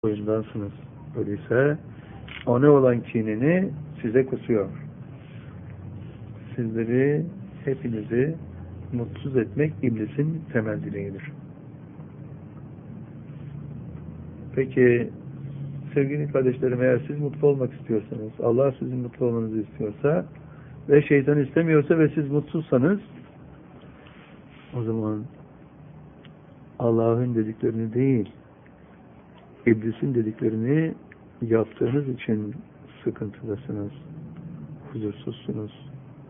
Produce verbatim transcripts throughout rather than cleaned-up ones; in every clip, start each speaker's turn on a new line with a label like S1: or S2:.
S1: boyundansınız. Öyleyse ona olan kinini size kusuyor. Sizleri, hepinizi mutsuz etmek iblisin temel dileğidir. Peki sevgili kardeşlerim, eğer siz mutlu olmak istiyorsanız, Allah sizin mutlu olmanızı istiyorsa ve şeytan istemiyorsa ve siz mutsuzsanız, o zaman Allah'ın dediklerini değil, İblisin dediklerini yaptığınız için sıkıntıdasınız, huzursuzsunuz.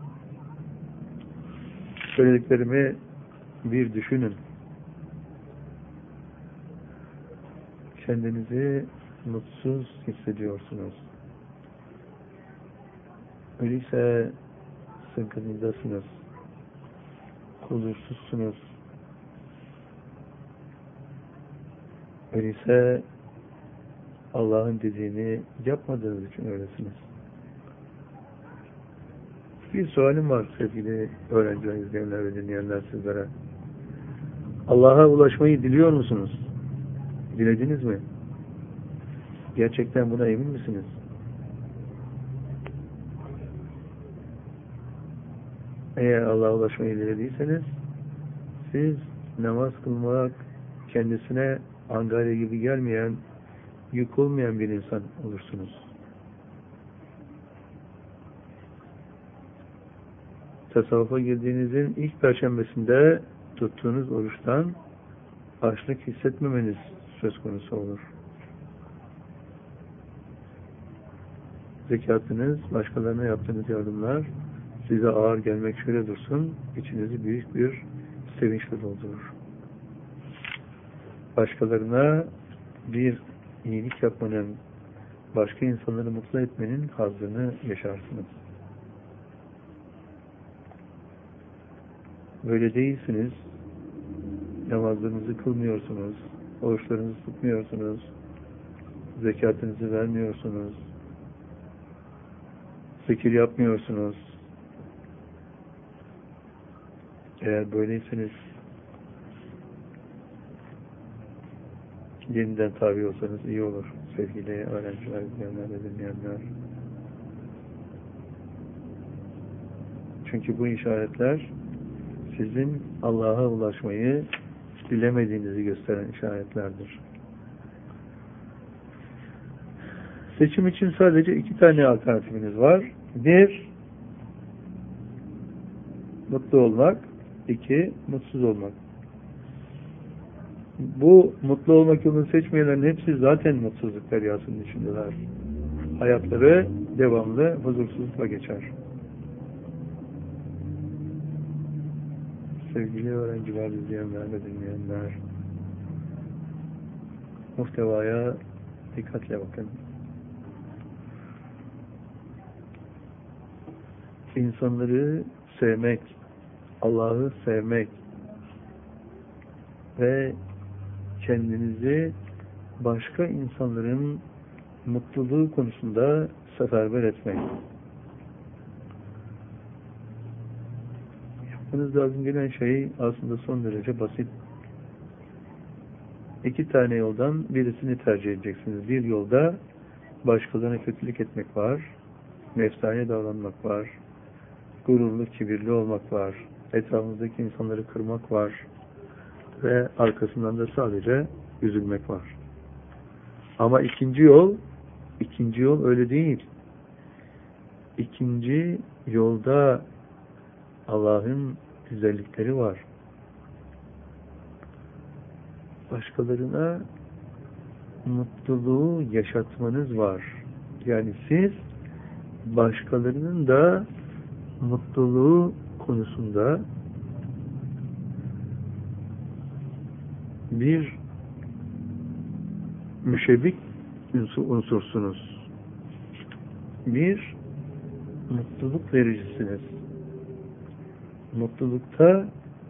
S1: Söylediklerimi bir düşünün. Kendinizi mutsuz hissediyorsunuz. Öyleyse sıkıntıdasınız, huzursuzsunuz. Öyleyse Allah'ın dediğini yapmadığınız için öylesiniz. Bir sualim var sevgili öğrenciler, izleyenler ve dinleyenler sizlere. Allah'a ulaşmayı diliyor musunuz? Dilediniz mi? Gerçekten buna emin misiniz? Eğer Allah'a ulaşmayı dilediyseniz, siz namaz kılmak kendisine angarya gibi gelmeyen, yük olmayan bir insan olursunuz. Tasavvufa girdiğinizin ilk perşembesinde tuttuğunuz oruçtan açlık hissetmemeniz söz konusu olur. Zekatınız, başkalarına yaptığınız yardımlar size ağır gelmek şöyle dursun, içinizi büyük bir sevinçle doldurur. Başkalarına bir iyilik yapmanın, başka insanları mutlu etmenin hazzını yaşarsınız. Böyle değilsiniz, namazlarınızı kılmıyorsunuz, oruçlarınızı tutmuyorsunuz, zekatınızı vermiyorsunuz, zikir yapmıyorsunuz. Eğer böyleyseniz, yeniden tabi olsanız iyi olur sevgili öğrenciler, izleyenler ve dinleyenler. Çünkü bu işaretler sizin Allah'a ulaşmayı dilemediğinizi gösteren işaretlerdir. Seçim için sadece iki tane alternatifiniz var. Bir, mutlu olmak. İki, mutsuz olmak. Bu mutlu olmak yolunu seçmeyenlerin hepsi zaten mutsuzluk deryasının içindeler. Hayatları devamlı huzursuzlukla geçer. Sevgili öğrenciler, izleyenler ve dinleyenler, muhtevaya dikkatle bakın. İnsanları sevmek, Allah'ı sevmek ve kendinizi başka insanların mutluluğu konusunda seferber etmek. Yapmanız lazım gelen şey aslında son derece basit. İki tane yoldan birisini tercih edeceksiniz. Bir yolda başkalarına kötülük etmek var, nefsane davranmak var, gururlu, kibirli olmak var, etrafınızdaki insanları kırmak var ve arkasından da sadece üzülmek var. Ama ikinci yol, ikinci yol öyle değil. İkinci yolda Allah'ın güzellikleri var. Başkalarına mutluluğu yaşatmanız var. Yani siz başkalarının da mutluluğu konusunda bir müşebbik unsursunuz. Bir mutluluk vericisiniz. Mutlulukta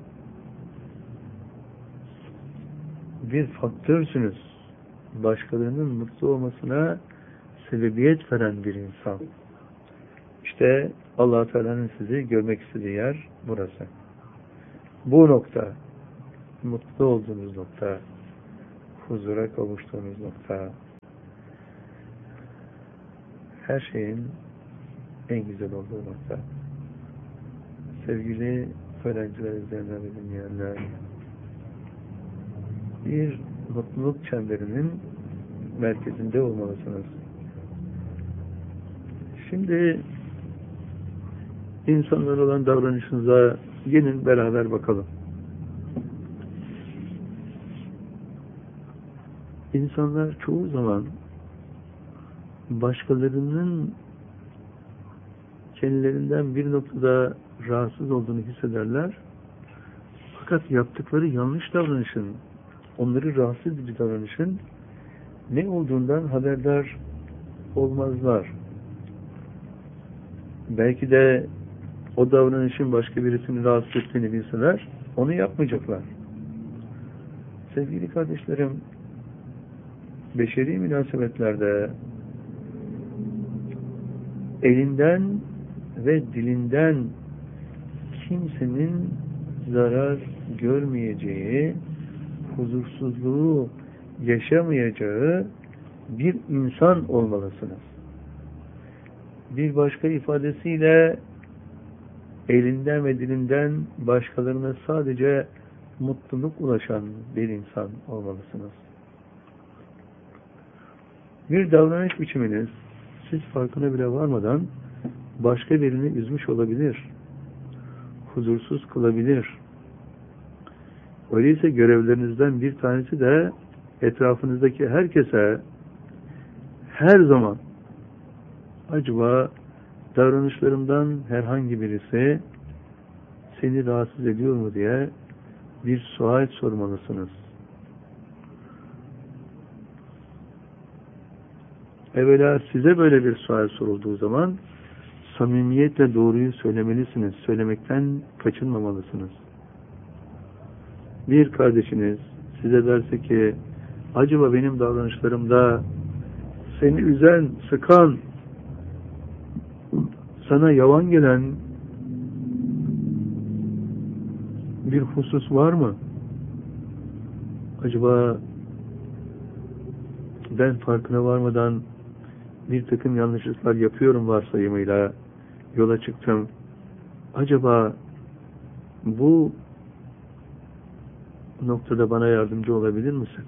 S1: bir faktörsünüz. Başkalarının mutlu olmasına sebebiyet veren bir insan. İşte Allah Teala'nın sizi görmek istediği yer burası. Bu nokta, mutlu olduğunuz nokta, huzura kavuştuğunuz nokta, her şeyin en güzel olduğu nokta. Sevgili öğrenciler, izleyenler ve dinleyenler, bir mutluluk çemberinin merkezinde olmalısınız. Şimdi insanlar olan davranışınıza gelin beraber bakalım. İnsanlar çoğu zaman başkalarının kendilerinden bir noktada rahatsız olduğunu hissederler. Fakat yaptıkları yanlış davranışın, onları rahatsız edici davranışın ne olduğundan haberdar olmazlar. Belki de o davranışın başka birisini rahatsız ettiğini bilseler, onu yapmayacaklar. Sevgili kardeşlerim, beşeri münasebetlerde elinden ve dilinden kimsenin zarar görmeyeceği, huzursuzluğu yaşamayacağı bir insan olmalısınız. Bir başka ifadesiyle elinden ve dilinden başkalarına sadece mutluluk ulaşan bir insan olmalısınız. Bir davranış biçiminiz siz farkına bile varmadan başka birini üzmüş olabilir, huzursuz kılabilir. Öyleyse görevlerinizden bir tanesi de etrafınızdaki herkese her zaman acaba davranışlarımdan herhangi birisi seni rahatsız ediyor mu diye bir sual sormalısınız. Evvela size böyle bir sual sorulduğu zaman samimiyetle doğruyu söylemelisiniz. Söylemekten kaçınmamalısınız. Bir kardeşiniz size derse ki acaba benim davranışlarımda seni üzen, sıkan, sana yavan gelen bir husus var mı? Acaba ben farkına varmadan bir takım yanlışlıklar yapıyorum varsayımıyla yola çıktım. Acaba bu noktada bana yardımcı olabilir misin?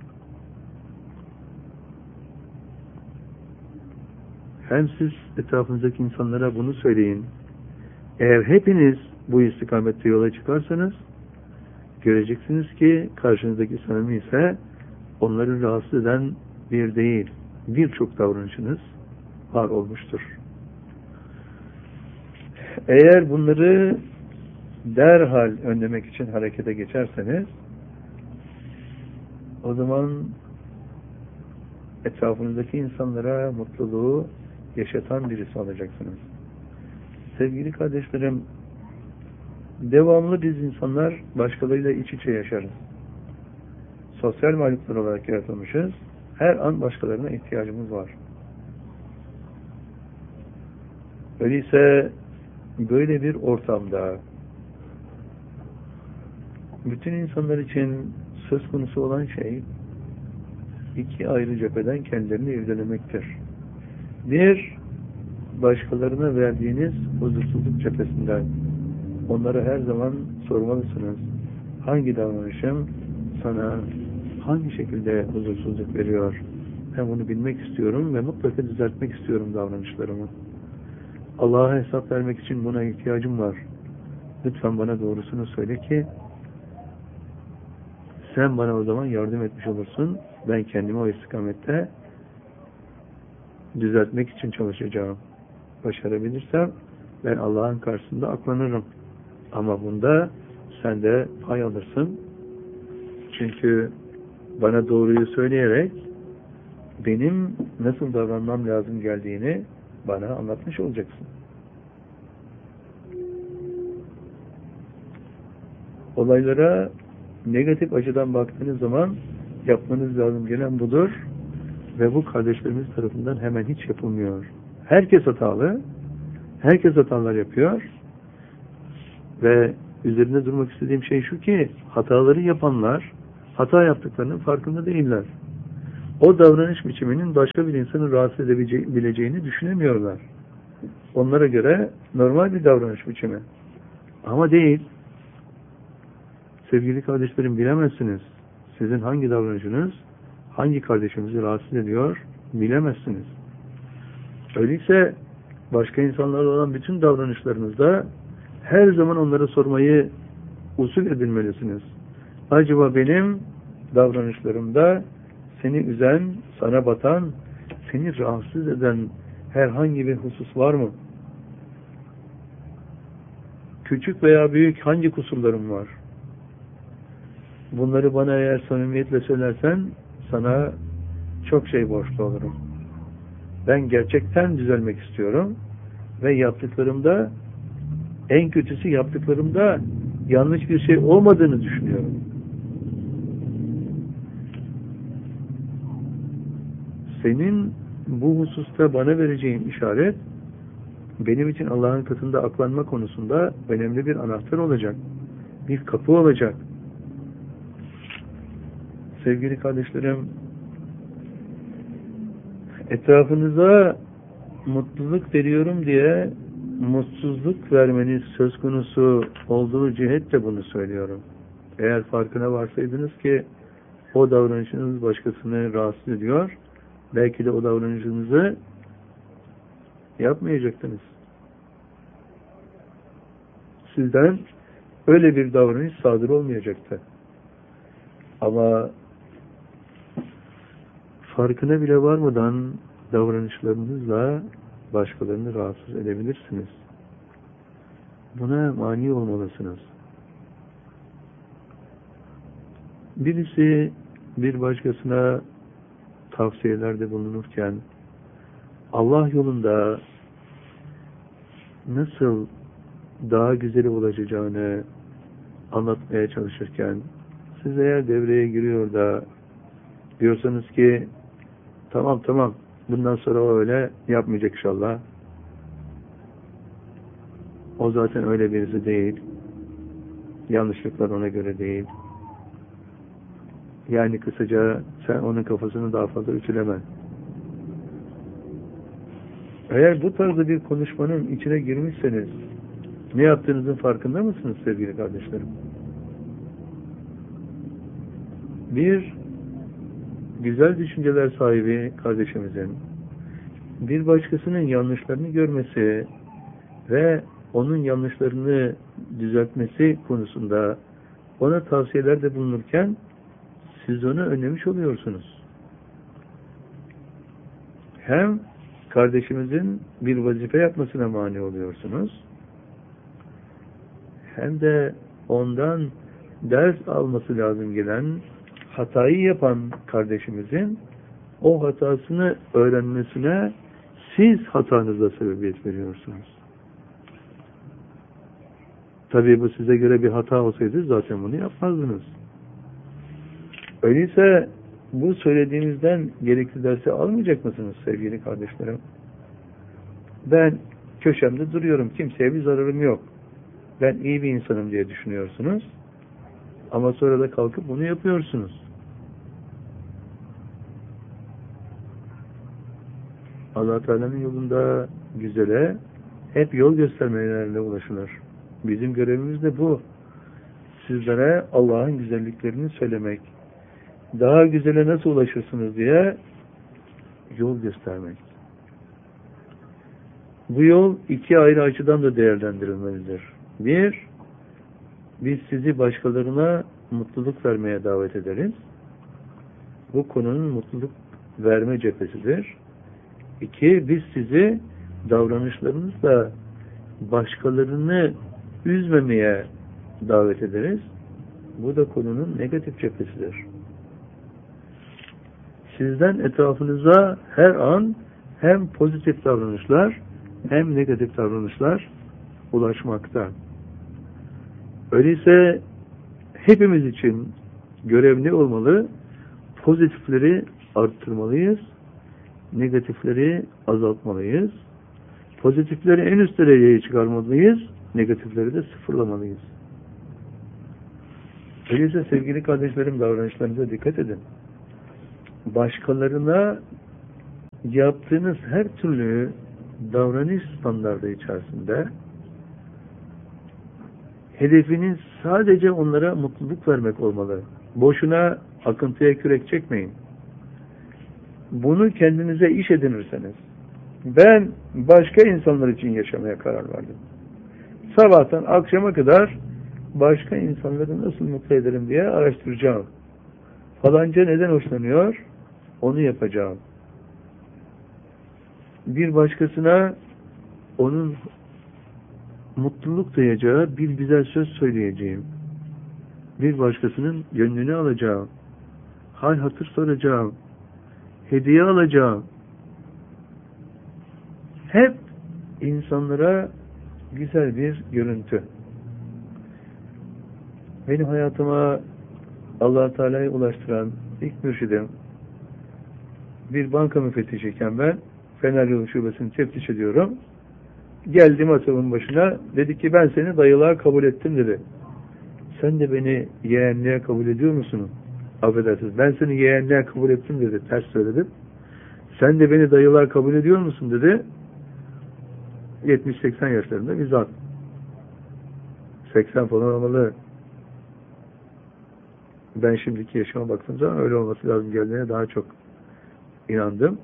S1: Hem siz etrafınızdaki insanlara bunu söyleyin. Eğer hepiniz bu istikamette yola çıkarsanız göreceksiniz ki karşınızdaki samimi ise onları rahatsız eden bir değil, birçok davranışınız var olmuştur. Eğer bunları derhal önlemek için harekete geçerseniz o zaman etrafınızdaki insanlara mutluluğu yaşatan birisi olacaksınız. Sevgili kardeşlerim, devamlı biz insanlar başkalarıyla iç içe yaşarız. Sosyal varlıklar olarak yaratılmışız. Her an başkalarına ihtiyacımız var. Öyleyse böyle bir ortamda bütün insanlar için söz konusu olan şey iki ayrı cepheden kendilerini irdelemektir. Bir, başkalarına verdiğiniz huzursuzluk cephesinden onlara her zaman sormalısınız. Hangi davranışım sana hangi şekilde huzursuzluk veriyor? Ben bunu bilmek istiyorum ve mutlaka düzeltmek istiyorum davranışlarımı. Allah'a hesap vermek için buna ihtiyacım var. Lütfen bana doğrusunu söyle ki sen bana o zaman yardım etmiş olursun. Ben kendimi o istikamette düzeltmek için çalışacağım. Başarabilirsem ben Allah'ın karşısında aklanırım. Ama bunda sen de pay alırsın. Çünkü bana doğruyu söyleyerek benim nasıl davranmam lazım geldiğini bana anlatmış olacaksın. Olaylara negatif açıdan baktığınız zaman yapmanız lazım gelen budur ve bu kardeşlerimiz tarafından hemen hiç yapılmıyor. Herkes hatalı, herkes hatalar yapıyor ve üzerinde durmak istediğim şey şu ki hataları yapanlar hata yaptıklarının farkında değiller. o davranış biçiminin başka bir insanı rahatsız edebileceğini düşünemiyorlar. Onlara göre normal bir davranış biçimi. Ama değil. Sevgili kardeşlerim, bilemezsiniz. Sizin hangi davranışınız hangi kardeşinizi rahatsız ediyor bilemezsiniz. Öyleyse başka insanlarla olan bütün davranışlarınızda her zaman onlara sormayı usul edinmelisiniz. Acaba benim davranışlarımda seni üzen, sana batan, seni rahatsız eden herhangi bir husus var mı? Küçük veya büyük hangi kusurlarım var? Bunları bana eğer samimiyetle söylersen sana çok şey borçlu olurum. Ben gerçekten düzelmek istiyorum ve yaptıklarımda, en kötüsü yaptıklarımda yanlış bir şey olmadığını düşünüyorum. Senin bu hususta bana vereceğin işaret benim için Allah'ın katında aklanma konusunda önemli bir anahtar olacak. Bir kapı olacak. Sevgili kardeşlerim, etrafınıza mutluluk veriyorum diye mutsuzluk vermeniz söz konusu olduğu cihetle bunu söylüyorum. Eğer farkına varsaydınız ki o davranışınız başkasını rahatsız ediyor, belki de o davranışınızı yapmayacaktınız. Sizden öyle bir davranış sadır olmayacaktı. Ama farkına bile varmadan davranışlarınızla başkalarını rahatsız edebilirsiniz. Buna mani olmalısınız. Birisi bir başkasına tavsiyelerde bulunurken Allah yolunda nasıl daha güzeli olacağını anlatmaya çalışırken siz eğer devreye giriyor da diyorsanız ki tamam tamam bundan sonra o öyle yapmayacak inşallah. O zaten öyle birisi değil. Yanlışlıklar ona göre değil. Yani kısaca sen onun kafasını daha fazla ütüleme. Eğer bu tarzda bir konuşmanın içine girmişseniz ne yaptığınızın farkında mısınız sevgili kardeşlerim? Bir güzel düşünceler sahibi kardeşimizin bir başkasının yanlışlarını görmesi ve onun yanlışlarını düzeltmesi konusunda ona tavsiyelerde bulunurken siz onu önlemiş oluyorsunuz. Hem kardeşimizin bir vazife yapmasına mani oluyorsunuz, hem de ondan ders alması lazım gelen hatayı yapan kardeşimizin o hatasını öğrenmesine siz hatanızla sebebiyet veriyorsunuz. Tabii bu size göre bir hata olsaydı zaten bunu yapmazdınız. Öyleyse bu söylediğinizden gerekli dersi almayacak mısınız sevgili kardeşlerim? Ben köşemde duruyorum, kimseye bir zararım yok. Ben iyi bir insanım diye düşünüyorsunuz. Ama sonra da kalkıp bunu yapıyorsunuz. Allah Teala'nın yolunda güzele hep yol göstermelerle ulaşılır. Bizim görevimiz de bu. Sizlere Allah'ın güzelliklerini söylemek. Daha güzele nasıl ulaşırsınız diye yol göstermek. Bu yol iki ayrı açıdan da değerlendirilmelidir. Bir, biz sizi başkalarına mutluluk vermeye davet ederiz. Bu konunun mutluluk verme cephesidir. İki, biz sizi davranışlarınızla başkalarını üzmemeye davet ederiz. Bu da konunun negatif cephesidir. Sizden etrafınıza her an hem pozitif davranışlar hem negatif davranışlar ulaşmakta. Öyleyse hepimiz için görev ne olmalı? Pozitifleri arttırmalıyız, negatifleri azaltmalıyız. Pozitifleri en üst dereceye çıkarmalıyız, negatifleri de sıfırlamalıyız. Öyleyse sevgili kardeşlerim, davranışlarınıza dikkat edin. başkalarına yaptığınız her türlü davranış standardı içerisinde hedefiniz sadece onlara mutluluk vermek olmalı. Boşuna akıntıya kürek çekmeyin. Bunu kendinize iş edinirseniz, ben başka insanlar için yaşamaya karar verdim. Sabahtan akşama kadar başka insanları nasıl mutlu ederim diye araştıracağım. Falanca neden hoşlanıyor? Onu yapacağım. Bir başkasına onun mutluluk duyacağı bir güzel söz söyleyeceğim. Bir başkasının gönlünü alacağım. Hal hatır soracağım. Hediye alacağım. Hep insanlara güzel bir görüntü. Benim hayatıma Allah-u Teala'yı ulaştıran ilk mürşidim, bir banka müfettişiyken ben Fener Yolu Şubesi'ni teftiş ediyorum. Geldim masamın başına, dedi ki ben seni dayılığa kabul ettim dedi. Sen de beni yeğenliğe kabul ediyor musun? Affedersiniz, ben seni yeğenliğe kabul ettim dedi, ters söyledim. Sen de beni dayılığa kabul ediyor musun dedi. yetmiş seksen yaşlarında bir zat. seksen falan olmalı. Ben şimdiki yaşıma baktığım zaman öyle olması lazım geldiğine daha çok inandım.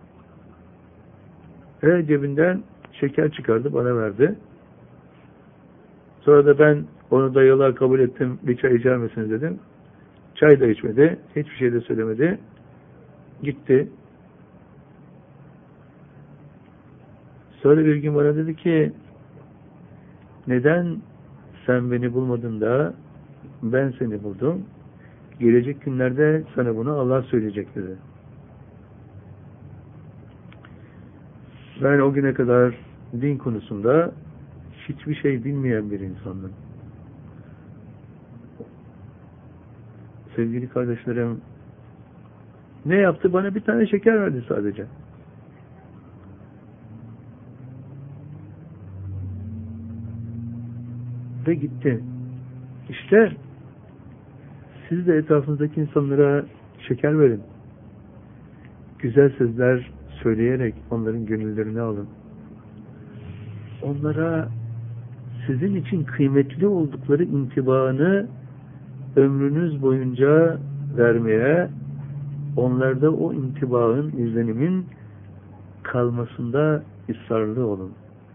S1: Ve cebinden şeker çıkardı, bana verdi. Sonra da ben onu dayılığa kabul ettim, bir çay içer misiniz dedim. Çay da içmedi, hiçbir şey de söylemedi. Gitti. Sonra bir gün bana dedi ki, neden sen beni bulmadın da ben seni buldum? Gelecek günlerde sana bunu Allah söyleyecek dedi. Ben o güne kadar din konusunda hiçbir şey bilmeyen bir insandım. Sevgili kardeşlerim, ne yaptı? Bana bir tane şeker verdi sadece. Ve gitti. İşte siz de etrafınızdaki insanlara şeker verin. Güzel sözler söyleyerek onların gönüllerini alın. Onlara sizin için kıymetli oldukları intibaını ömrünüz boyunca vermeye, onlarda o intibaın, izlenimin kalmasında ısrarlı olun.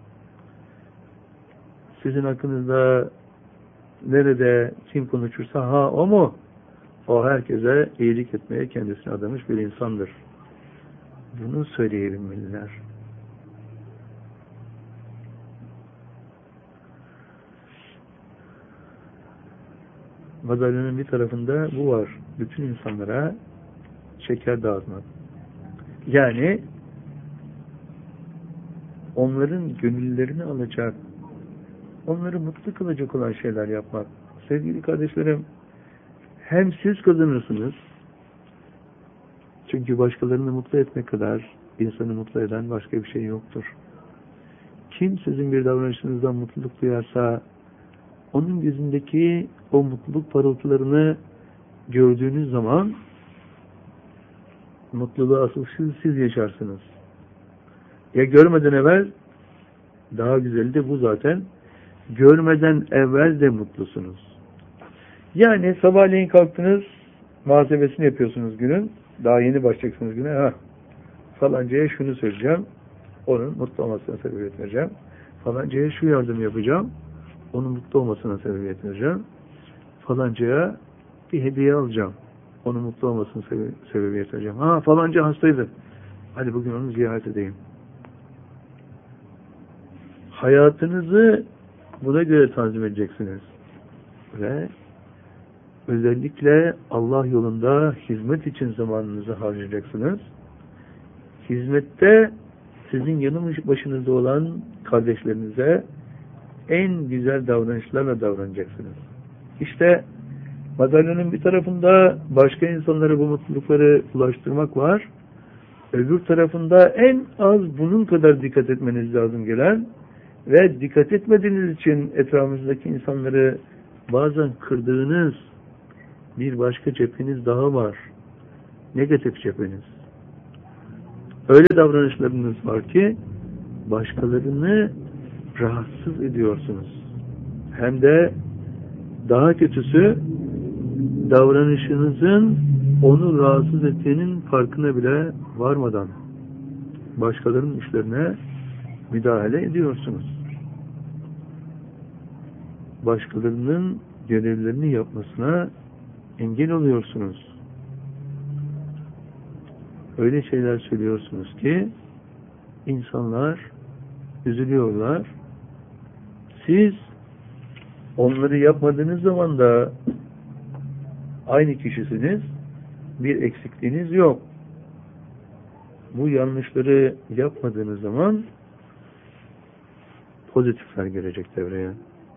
S1: Sizin hakkınızda nerede kim konuşursa ha o mu? O herkese iyilik etmeye kendisini adamış bir insandır. Bunu söyleyebilmeliler. Madalyonun bir tarafında bu var. Bütün insanlara şeker dağıtmak. Yani onların gönüllerini alacak, onları mutlu kılacak olan şeyler yapmak. Sevgili kardeşlerim, hem siz kazanırsınız, çünkü başkalarını mutlu etmek kadar insanı mutlu eden başka bir şey yoktur. Kim sizin bir davranışınızdan mutluluk duyarsa, onun yüzündeki o mutluluk parıltılarını gördüğünüz zaman mutluluğu asıl siz, siz yaşarsınız. Ya görmeden evvel, daha güzeli de bu zaten, görmeden evvel de mutlusunuz. Yani sabahleyin kalktınız, muhasebesini yapıyorsunuz günün, daha yeni başlayacaksınız güne, ha falancaya şunu söyleyeceğim, onun mutlu olmasına sebebiyet vereceğim, falancaya şu yardım yapacağım, onun mutlu olmasına sebebiyet vereceğim, falancaya bir hediye alacağım, onun mutlu olmasına sebe sebebiyet vereceğim. Ha falanca hastaydı, hadi bugün onu ziyaret edeyim. Hayatınızı buna göre tanzim edeceksiniz. Ve özellikle Allah yolunda hizmet için zamanınızı harcayacaksınız. Hizmette sizin yanı başınızda olan kardeşlerinize en güzel davranışlarla davranacaksınız. İşte madalyonun bir tarafında başka insanlara bu mutlulukları ulaştırmak var. Öbür tarafında en az bunun kadar dikkat etmeniz lazım gelen ve dikkat etmediğiniz için etrafınızdaki insanları bazen kırdığınız bir başka cepheniz daha var. negatif cepheniz. Öyle davranışlarınız var ki başkalarını rahatsız ediyorsunuz. Hem de daha kötüsü davranışınızın onu rahatsız ettiğinin farkına bile varmadan başkalarının işlerine müdahale ediyorsunuz. Başkalarının görevlerini yapmasına engel oluyorsunuz. Öyle şeyler söylüyorsunuz ki insanlar üzülüyorlar. Siz onları yapmadığınız zaman da aynı kişisiniz. Bir eksikliğiniz yok. Bu yanlışları yapmadığınız zaman pozitifler gelecek devreye.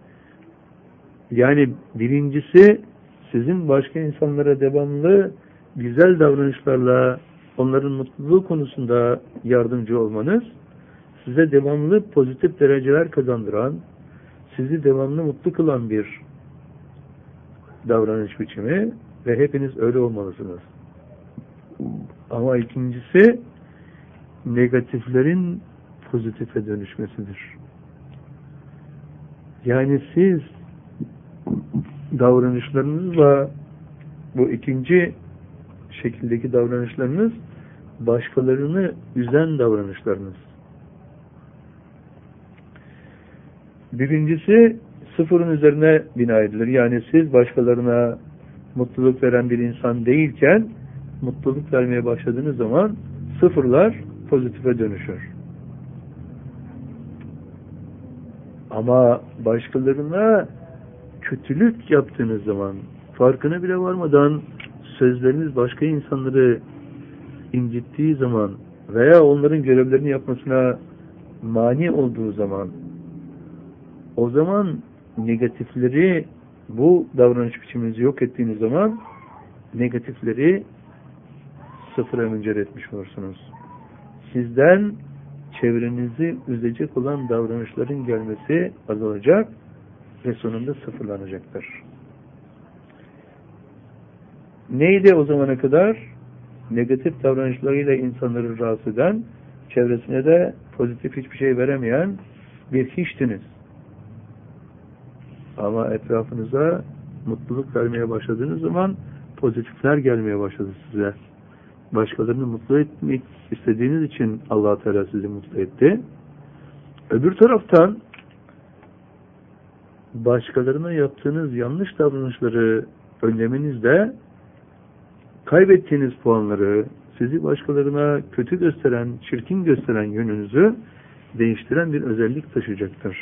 S1: Yani birincisi sizin başka insanlara devamlı güzel davranışlarla onların mutluluğu konusunda yardımcı olmanız size devamlı pozitif dereceler kazandıran, sizi devamlı mutlu kılan bir davranış biçimi ve hepiniz öyle olmalısınız. Ama ikincisi negatiflerin pozitife dönüşmesidir. Yani siz davranışlarınızla bu ikinci şekildeki davranışlarınız başkalarını üzen davranışlarınız. Birincisi sıfırın üzerine bina edilir. Yani siz başkalarına mutluluk veren bir insan değilken mutluluk vermeye başladığınız zaman sıfırlar pozitife dönüşür. Ama başkalarına kötülük yaptığınız zaman farkına bile varmadan sözleriniz başka insanları incittiği zaman veya onların görevlerini yapmasına mani olduğu zaman o zaman negatifleri bu davranış biçiminizi yok ettiğiniz zaman negatifleri sıfıra müncer etmiş olursunuz. Sizden çevrenizi üzecek olan davranışların gelmesi azalacak ve sonunda sıfırlanacaktır. Neydi o zamana kadar? Negatif davranışlarıyla insanları rahatsız eden, çevresine de pozitif hiçbir şey veremeyen bir hiçtiniz. Ama etrafınıza mutluluk vermeye başladığınız zaman pozitifler gelmeye başladı size. Başkalarını mutlu etmek istediğiniz için Allah Teala sizi mutlu etti. Öbür taraftan başkalarına yaptığınız yanlış davranışları önlemenizde kaybettiğiniz puanları, sizi başkalarına kötü gösteren, çirkin gösteren yönünüzü değiştiren bir özellik taşıyacaktır.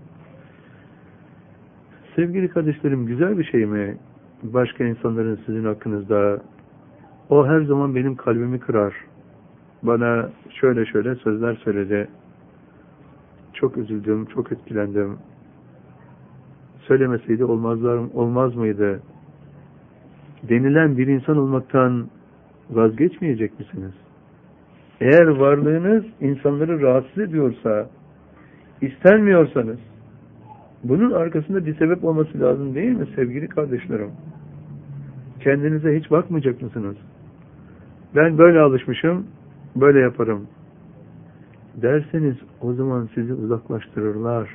S1: Sevgili kardeşlerim, güzel bir şey mi? Başka insanların sizin hakkınızda o her zaman benim kalbimi kırar. Bana şöyle şöyle sözler söyledi. Çok üzüldüm, çok etkilendim. Söylemeseydi olmazlar, olmaz mıydı? Denilen bir insan olmaktan vazgeçmeyecek misiniz? Eğer varlığınız insanları rahatsız ediyorsa, istenmiyorsanız, bunun arkasında bir sebep olması lazım değil mi sevgili kardeşlerim? Kendinize hiç bakmayacak mısınız? Ben böyle alışmışım, böyle yaparım derseniz o zaman sizi uzaklaştırırlar.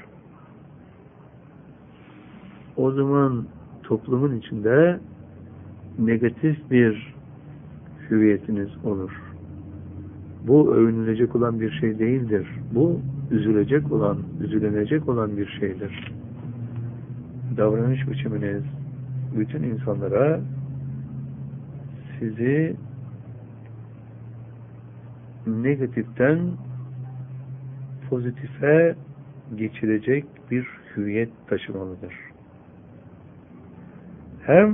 S1: O zaman toplumun içinde negatif bir hüviyetiniz olur. Bu övünülecek olan bir şey değildir. Bu üzülecek olan, üzülenecek olan bir şeydir. Davranış biçiminiz bütün insanlara sizi negatiften pozitife geçirecek bir hüviyet taşımalıdır. Hem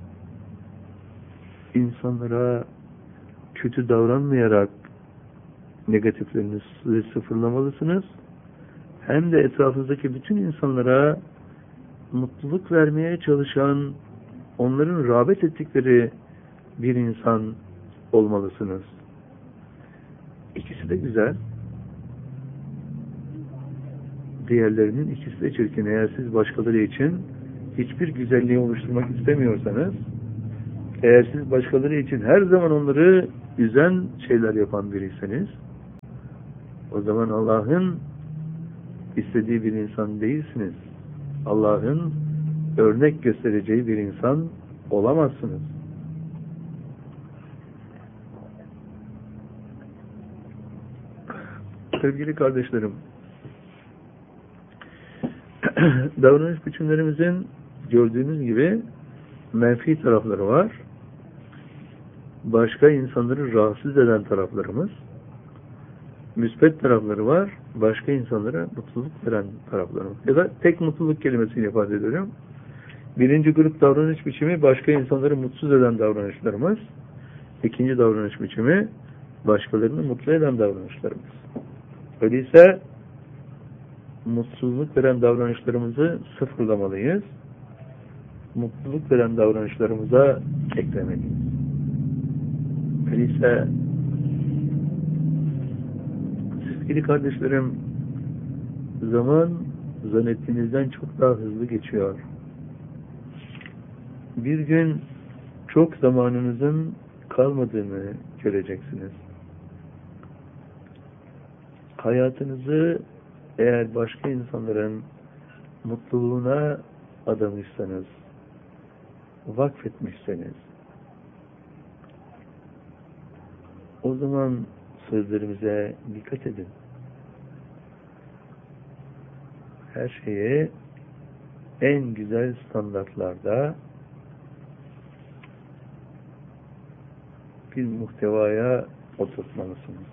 S1: insanlara kötü davranmayarak negatiflerinizi sıfırlamalısınız. Hem de etrafınızdaki bütün insanlara mutluluk vermeye çalışan, onların rağbet ettikleri bir insan olmalısınız. İkisi de güzel. Diğerlerinin ikisi de çirkin. Eğer siz başkaları için hiçbir güzelliği oluşturmak istemiyorsanız, Eğer siz başkaları için her zaman onları üzen şeyler yapan biriyseniz, o zaman Allah'ın istediği bir insan değilsiniz. Allah'ın örnek göstereceği bir insan olamazsınız. Sevgili kardeşlerim, davranış biçimlerimizin gördüğünüz gibi menfi tarafları var. Başka insanları rahatsız eden taraflarımız. Müspet tarafları var. Başka insanlara mutluluk veren taraflarımız. Ya da tek mutluluk kelimesiyle ifade ediyorum. Birinci grup davranış biçimi başka insanları mutsuz eden davranışlarımız. İkinci davranış biçimi başkalarını mutlu eden davranışlarımız. Öyleyse mutsuzluk veren davranışlarımızı sıfırlamalıyız. Mutluluk veren davranışlarımıza eklemeliyiz. Öyleyse sevgili kardeşlerim, zaman zannettiğinizden çok daha hızlı geçiyor. Bir gün çok zamanınızın kalmadığını göreceksiniz. Hayatınızı eğer başka insanların mutluluğuna adamışsanız, vakfetmişseniz, o zaman sözlerimize dikkat edin. Her şeye en güzel standartlarda bir muhtevaya oturtmalısınız.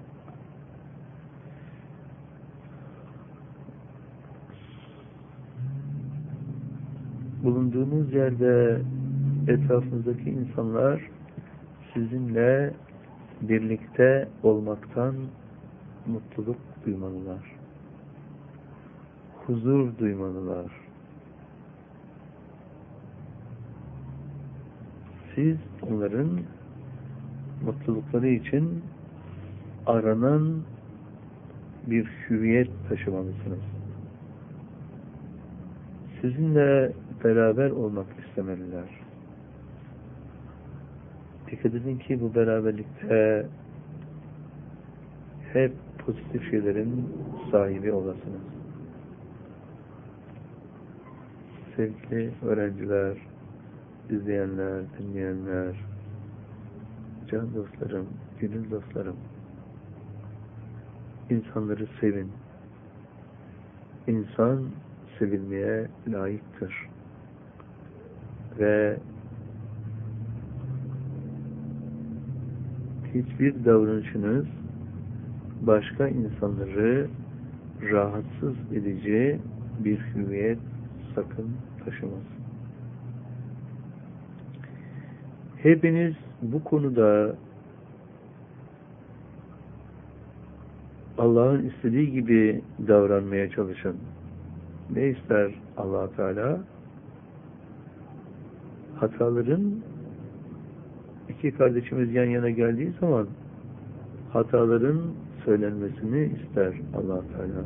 S1: Bulunduğunuz yerde etrafınızdaki insanlar sizinle birlikte olmaktan mutluluk duymalılar. Huzur duymalılar. Siz onların mutlulukları için aranan bir hüviyet taşımalısınız. Sizinle beraber olmak istemeliler. Dikkat edin ki bu beraberlikte hep pozitif şeylerin sahibi olasınız. Sevgili öğrenciler, izleyenler, dinleyenler, can dostlarım, gönül dostlarım, insanları sevin. İnsan sevilmeye layıktır. Ve hiçbir davranışınız başka insanları rahatsız edici bir hüviyet sakın taşımaz. Hepiniz bu konuda Allah'ın istediği gibi davranmaya çalışın. Ne ister Allah Teala? Hataların, iki kardeşimiz yan yana geldiği zaman hataların söylenmesini ister Allah Teala.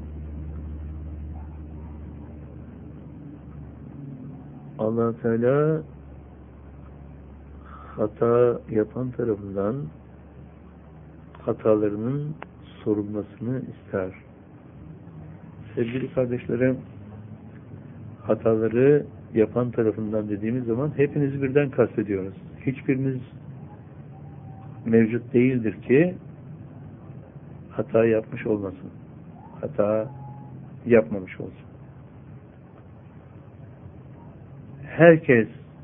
S1: Allah Teala hata yapan tarafından hatalarının sorulmasını ister. Sevgili kardeşlerim, hataları yapan tarafından dediğimiz zaman hepinizi birden kastediyoruz. Hiçbiriniz mevcut değildir ki hata yapmış olmasın. Hata yapmamış olsun. Herkes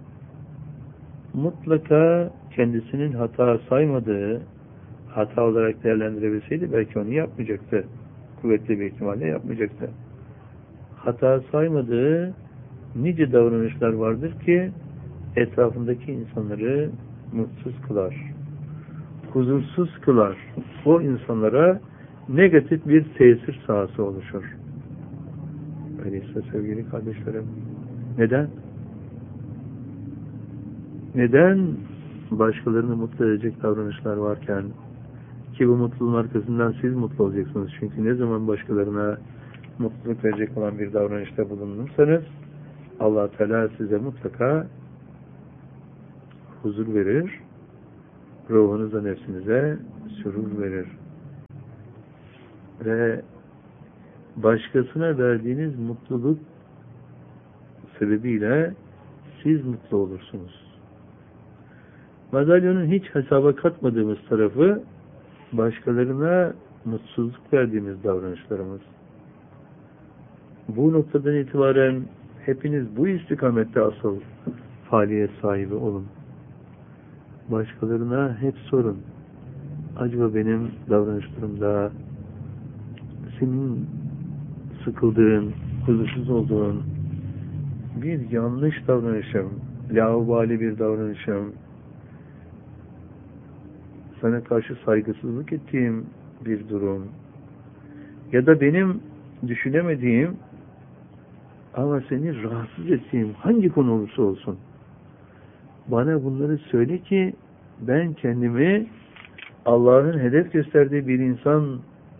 S1: mutlaka kendisinin hata saymadığı, hata olarak değerlendirebilseydi belki onu yapmayacaktı. Kuvvetli bir ihtimalle yapmayacaktı. Hata saymadığı nice davranışlar vardır ki etrafındaki insanları mutsuz kılar, huzursuz kılar. O insanlara negatif bir tesir sahası oluşur. Öyleyse sevgili kardeşlerim, neden? Neden başkalarını mutlu edecek davranışlar varken, ki bu mutluluğun arkasından siz mutlu olacaksınız. Çünkü ne zaman başkalarına mutluluk verecek olan bir davranışta bulunursanız Allah Teala size mutlaka huzur verir, ruhunuza, nefsinize sürur verir. Ve başkasına verdiğiniz mutluluk sebebiyle siz mutlu olursunuz. Madalyonun hiç hesaba katmadığımız tarafı başkalarına mutsuzluk verdiğimiz davranışlarımız. Bu noktadan itibaren hepiniz bu istikamette asıl faaliyet sahibi olun. Başkalarına hep sorun. Acaba benim davranışlarımda senin sıkıldığın, huzursuz olduğun bir yanlış davranışım, laubali bir davranışım, sana karşı saygısızlık ettiğim bir durum ya da benim düşünemediğim ama seni rahatsız ettiğim hangi konu olursa olsun bana bunları söyle ki ben kendimi Allah'ın hedef gösterdiği bir insan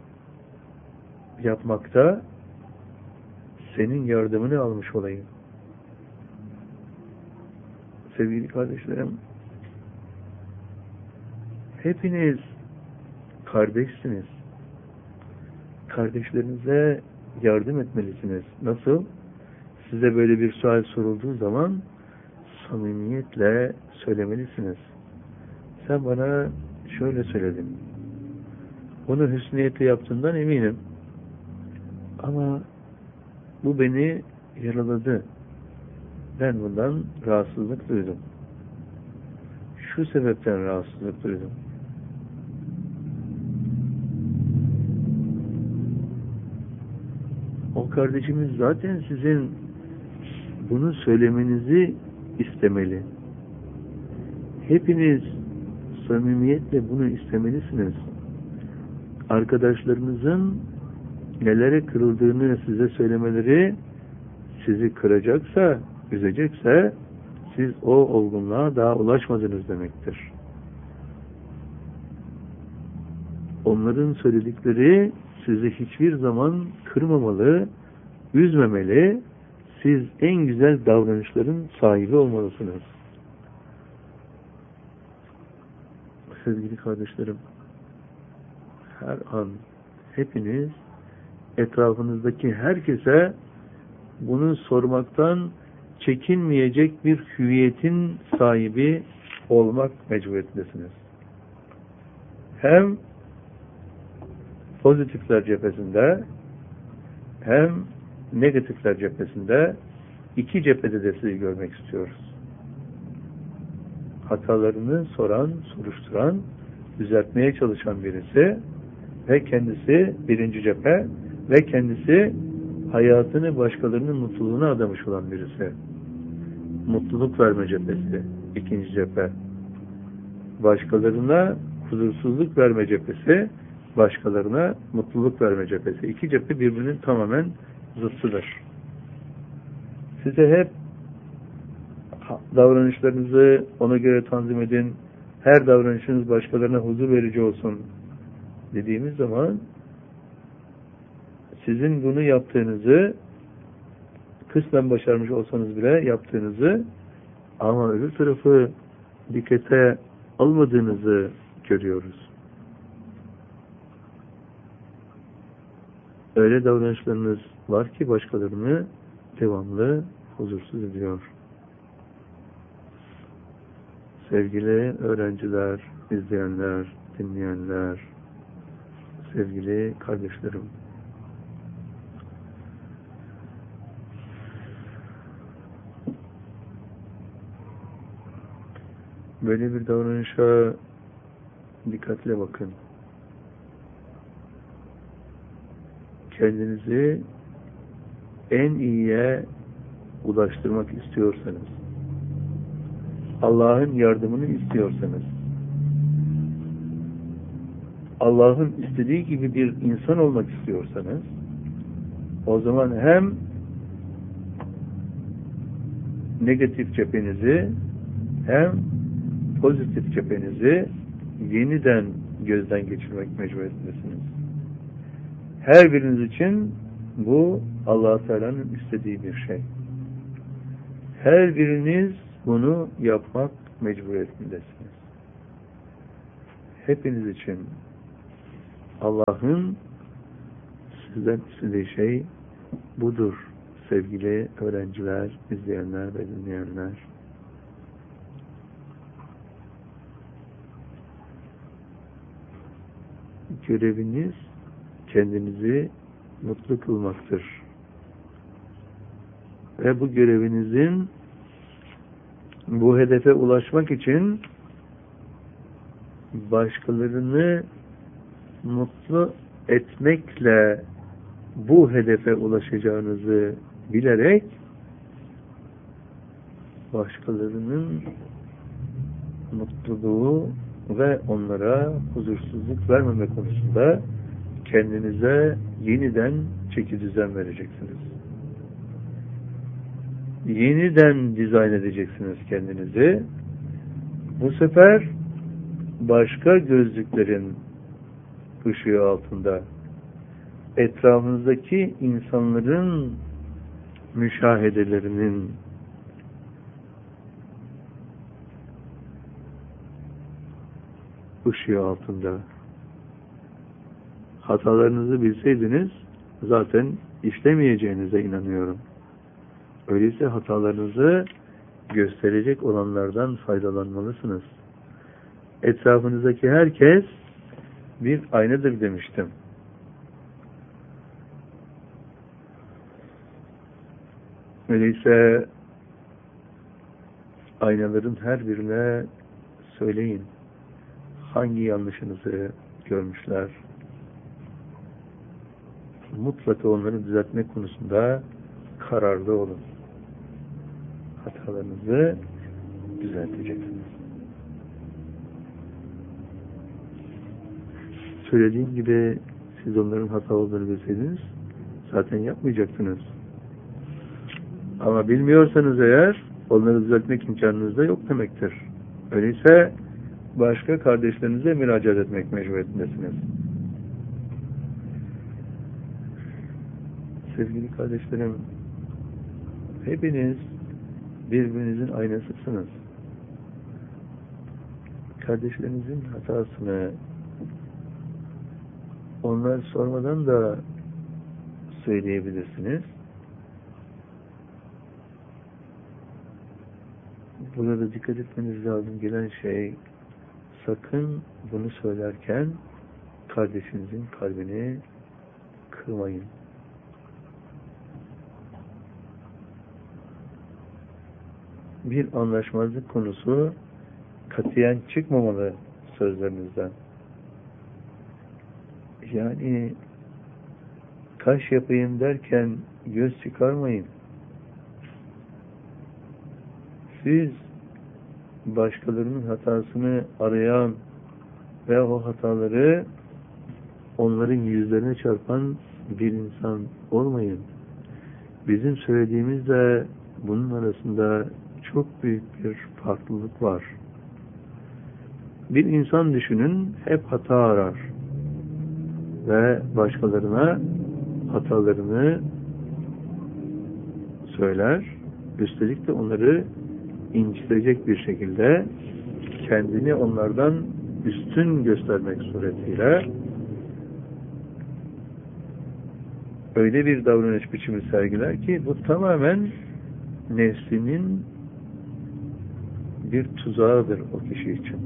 S1: yapmakta senin yardımını almış olayım. Sevgili kardeşlerim, hepiniz kardeşsiniz. Kardeşlerinize yardım etmelisiniz. Nasıl? Size böyle bir sual sorulduğu zaman samimiyetle söylemelisiniz. Sen bana şöyle söyledin. Bunu hüsnü niyetle yaptığından eminim. Ama bu beni yaraladı. Ben bundan rahatsızlık duydum. Şu sebepten rahatsızlık duydum. O kardeşimiz zaten sizin bunu söylemenizi istemeli. Hepiniz samimiyetle bunu istemelisiniz. Arkadaşlarınızın nelere kırıldığını size söylemeleri sizi kıracaksa, üzecekse siz o olgunluğa daha ulaşmadınız demektir. Onların söyledikleri sizi hiçbir zaman kırmamalı, üzmemeli. Siz en güzel davranışların sahibi olmalısınız. Sevgili kardeşlerim, her an hepiniz etrafınızdaki herkese bunu sormaktan çekinmeyecek bir hüviyetin sahibi olmak mecburiyetindesiniz. Hem pozitifler cephesinde hem negatifler cephesinde iki cephede de sizi görmek istiyoruz. Hatalarını soran, soruşturan, düzeltmeye çalışan birisi ve kendisi birinci cephe ve kendisi hayatını başkalarının mutluluğuna adamış olan birisi. Mutluluk verme cephesi ikinci cephe. Başkalarına huzursuzluk verme cephesi, başkalarına mutluluk verme cephesi. İki cephe birbirinin tamamen zıttıdır. Size hep davranışlarınızı ona göre tanzim edin. Her davranışınız başkalarına huzur verici olsun dediğimiz zaman sizin bunu yaptığınızı kısmen başarmış olsanız bile yaptığınızı ama öbür tarafı dikkate almadığınızı görüyoruz. Öyle davranışlarınız var ki başkalarını devamlı huzursuz ediyor. Sevgili öğrenciler, izleyenler, dinleyenler, sevgili kardeşlerim, böyle bir davranışa dikkatle bakın. Kendinizi en iyiye ulaştırmak istiyorsanız, Allah'ın yardımını istiyorsanız, Allah'ın istediği gibi bir insan olmak istiyorsanız, o zaman hem negatif cephenizi hem pozitif cephenizi yeniden gözden geçirmek mecburiyetindesiniz. Her biriniz için bu Allah-u Teala'nın istediği bir şey. Her biriniz bunu yapmak mecburiyetindesiniz. Hepiniz için Allah'ın sizden istediği şey budur sevgili öğrenciler, izleyenler ve dinleyenler. Göreviniz kendinizi mutlu kılmaktır. Ve bu görevinizin bu hedefe ulaşmak için başkalarını mutlu etmekle bu hedefe ulaşacağınızı bilerek başkalarının mutluluğu ve onlara huzursuzluk vermeme konusunda kendinize yeniden çekidüzen vereceksiniz. Yeniden dizayn edeceksiniz kendinizi. Bu sefer başka gözlüklerin ışığı altında etrafınızdaki insanların müşahedelerinin ışığı altında. Hatalarınızı bilseydiniz zaten işlemeyeceğinize inanıyorum. Öyleyse hatalarınızı gösterecek olanlardan faydalanmalısınız. Etrafınızdaki herkes bir aynadır demiştim. Öyleyse aynaların her birine söyleyin hangi yanlışınızı görmüşler. Mutlaka onları düzeltmek konusunda kararlı olun. Hatalarınızı düzelteceksiniz. Söylediğim gibi siz onların hata olduğunu bilseydiniz zaten yapmayacaktınız. Ama bilmiyorsanız eğer onları düzeltmek imkanınız da yok demektir. Öyleyse başka kardeşlerinize müracaat etmek mecburiyetindesiniz. Sevgili kardeşlerim, hepiniz birbirinizin aynasısınız. Kardeşlerinizin hatasını onlar sormadan da söyleyebilirsiniz. Burada dikkat etmeniz lazım gelen şey, sakın bunu söylerken kardeşinizin kalbini kırmayın. Bir anlaşmazlık konusu katiyen çıkmamalı sözlerinizden. Yani kaş yapayım derken göz çıkarmayın. Siz başkalarının hatasını arayan ve o hataları onların yüzlerine çarpan bir insan olmayın. Bizim söylediğimizle bunun arasında çok büyük bir farklılık var. Bir insan düşünün, hep hata arar ve başkalarına hatalarını söyler, üstelik de onları incitecek bir şekilde kendini onlardan üstün göstermek suretiyle öyle bir davranış biçimi sergiler ki bu tamamen nefsinin bir tuzağıdır o kişi için.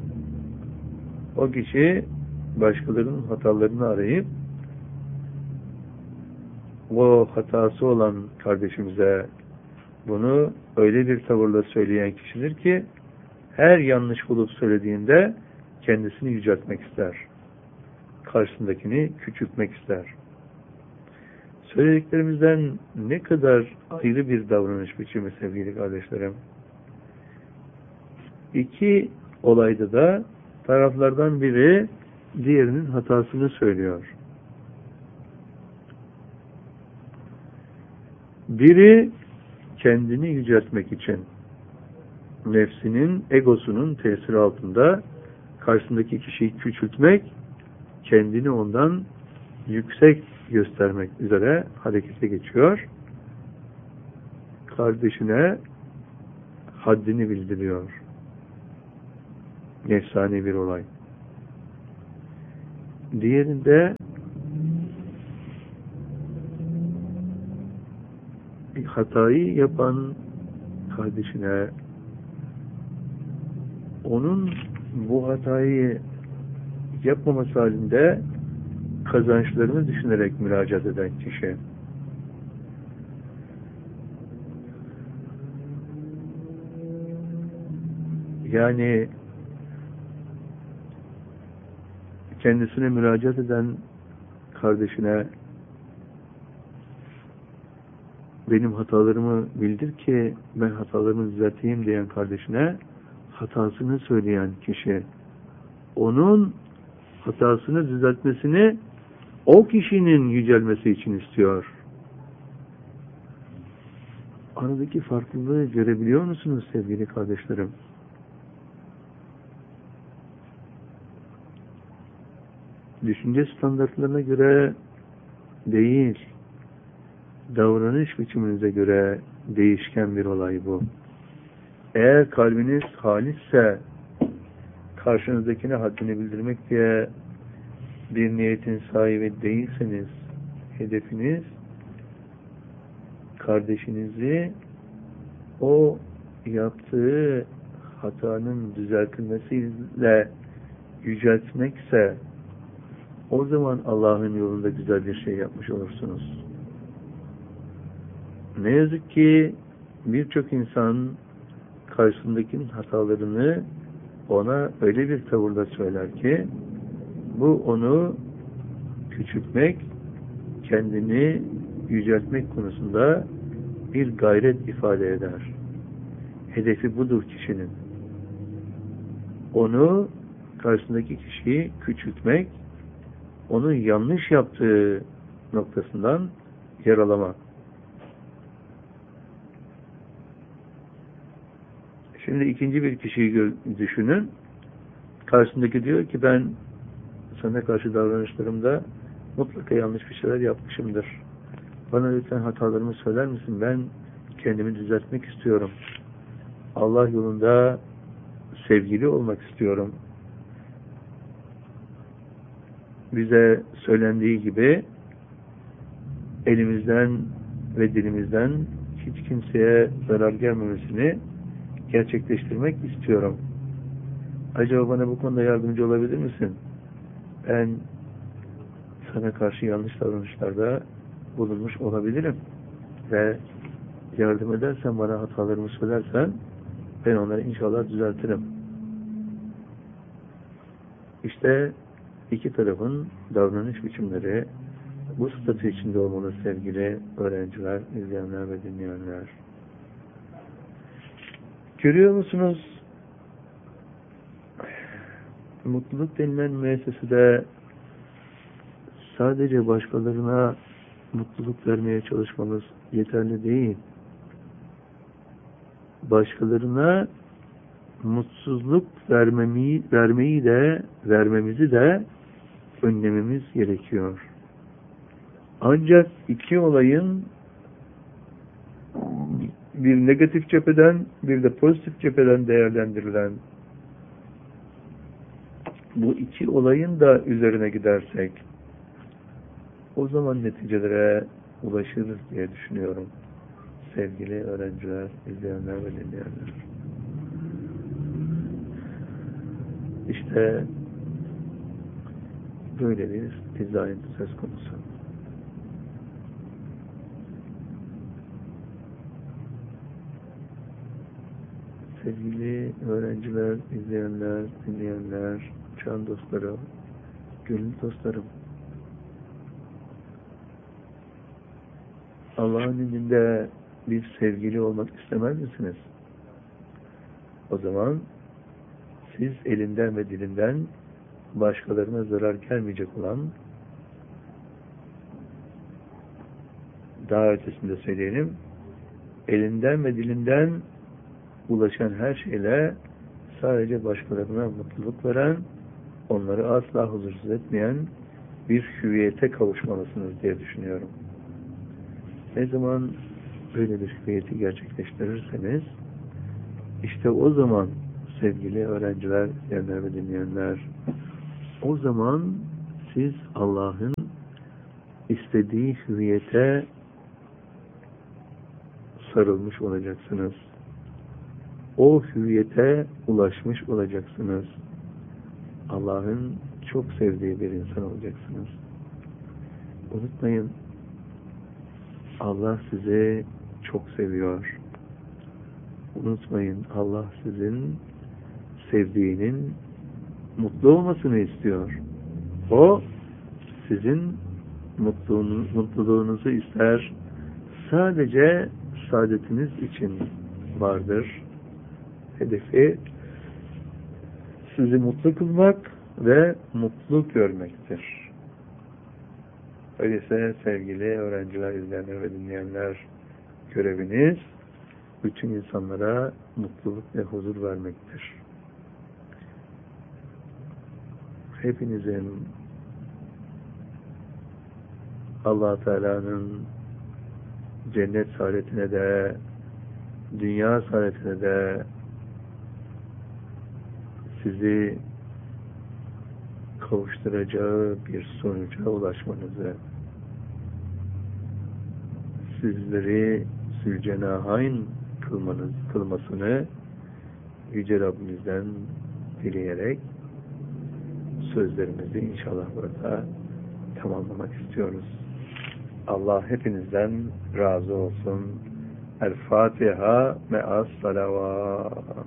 S1: O kişi başkalarının hatalarını arayıp o hatası olan kardeşimize bunu öyle bir tavırla söyleyen kişidir ki her yanlış bulup söylediğinde kendisini yüceltmek ister. Karşısındakini küçültmek ister. Söylediklerimizden ne kadar ayrı bir davranış biçimi sevgili kardeşlerim. İki olayda da taraflardan biri diğerinin hatasını söylüyor. Biri kendini yüceltmek için nefsinin, egosunun tesiri altında karşısındaki kişiyi küçültmek, kendini ondan yüksek göstermek üzere harekete geçiyor. Kardeşine haddini bildiriyor. nefsani bir olay. Diğerinde hatayı yapan kardeşine onun bu hatayı yapmaması halinde kazançlarını düşünerek müracaat eden kişi. Yani kendisine müracaat eden kardeşine benim hatalarımı bildir ki ben hatalarımı düzelteyim diyen kardeşine hatasını söyleyen kişi onun hatasını düzeltmesini o kişinin yücelmesi için istiyor. Aradaki farklılığı görebiliyor musunuz sevgili kardeşlerim? Düşünce standartlarına göre değil, davranış biçiminize göre değişken bir olay bu. Eğer kalbiniz halisse, karşınızdakine haddini bildirmek diye bir niyetin sahibi değilseniz, hedefiniz kardeşinizi o yaptığı hatanın düzeltilmesiyle yüceltmekse, o zaman Allah'ın yolunda güzel bir şey yapmış olursunuz. Ne yazık ki birçok insan karşısındakinin hatalarını ona öyle bir tavırda söyler ki bu onu küçültmek, kendini yüceltmek konusunda bir gayret ifade eder. Hedefi budur kişinin. Onu, karşısındaki kişiyi küçültmek, onun yanlış yaptığı noktasından yaralamak. Şimdi ikinci bir kişiyi düşünün. Karşısındaki diyor ki ben sana karşı davranışlarımda mutlaka yanlış bir şeyler yapmışımdır. Bana lütfen hatalarımı söyler misin? Ben kendimi düzeltmek istiyorum. Allah yolunda sevgili olmak istiyorum. Bize söylendiği gibi elimizden ve dilimizden hiç kimseye zarar gelmemesini gerçekleştirmek istiyorum. Acaba bana bu konuda yardımcı olabilir misin? Ben sana karşı yanlış davranışlarda bulunmuş olabilirim. Ve yardım edersen, bana hatalarımı söylersen ben onları inşallah düzeltirim. İşte iki tarafın davranış biçimleri, bu statü içinde olmalı sevgili öğrenciler, izleyenler ve dinleyenler. Görüyor musunuz? Mutluluk denilen müessesede sadece başkalarına mutluluk vermeye çalışmamız yeterli değil. Başkalarına mutsuzluk vermeyi, vermeyi de vermemizi de önlememiz gerekiyor. Ancak iki olayın bir negatif cepheden bir de pozitif cepheden değerlendirilen bu iki olayın da üzerine gidersek o zaman neticelere ulaşırız diye düşünüyorum. Sevgili öğrenciler, izleyenler ve dinleyenler. İşte böyle bir dizayn söz konusu. Sevgili öğrenciler, izleyenler, dinleyenler, can dostlarım, gönül dostlarım. Allah'ın indinde bir sevgili olmak istemez misiniz? O zaman siz elinden ve dilinden başkalarına zarar gelmeyecek olan, daha ötesinde söyleyelim, elinden ve dilinden ulaşan her şeyle sadece başkalarına mutluluk veren, onları asla huzursuz etmeyen bir hüviyete kavuşmalısınız diye düşünüyorum. Ne zaman böyle bir hüviyeti gerçekleştirirseniz, işte o zaman sevgili öğrenciler, izleyenler ve dinleyenler, o zaman siz Allah'ın istediği hüviyete sarılmış olacaksınız. O hüviyete ulaşmış olacaksınız. Allah'ın çok sevdiği bir insan olacaksınız. Unutmayın, Allah sizi çok seviyor. Unutmayın, Allah sizin sevdiğinin mutlu olmasını istiyor. O sizin mutluluğunuz, mutluluğunuzu ister. Sadece saadetiniz için vardır. Hedefi sizi mutlu kılmak ve mutlu görmektir. Öyleyse sevgili öğrenciler, izleyenler ve dinleyenler, göreviniz bütün insanlara mutluluk ve huzur vermektir. Hepinizin Allah Teala'nın cennet saadetine de, dünya saadetine de sizi kavuşturacağı bir sonuca ulaşmanızı, sizleri Zülcenahayn kılmanız, kılmasını Yüce Rabbimizden dileyerek sözlerimizi inşallah burada tamamlamak istiyoruz. Allah hepinizden razı olsun. El Fatiha me'as salavat.